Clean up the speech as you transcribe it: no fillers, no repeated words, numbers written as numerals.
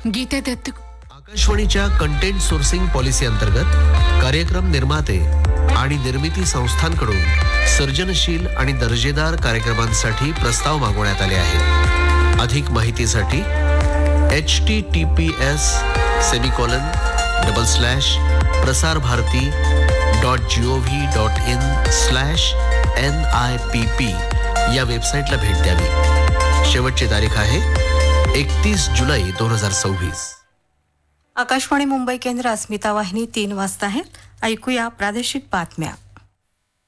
गीता दत्त. आकाशवाणीच्या content sourcing policy अंतर्गत कार्यक्रम निर्माते आणि निर्मिती संस्थांकडून सर्जनशील आणि दर्जेदार कार्यक्रमांसाठी प्रस्ताव मागवण्यात आले आहेत. अधिक माहितीसाठी https://prasarbharati.gov.in/NIPP या वेबसाईटला भेट द्यावी. शेवटची तारीख आहे 31 जुलै 2026. आकाशवाणी मुंबई केंद्र अस्मिता वाहिनी 3 वाजता आहे. ऐकूया प्रादेशिक बातम्या.